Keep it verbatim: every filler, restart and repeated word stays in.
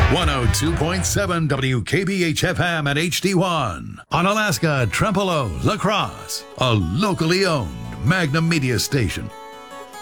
one oh two point seven W K B H F M at H D one. Onalaska, Trempealeau, La Crosse. A locally owned Magnum Media station.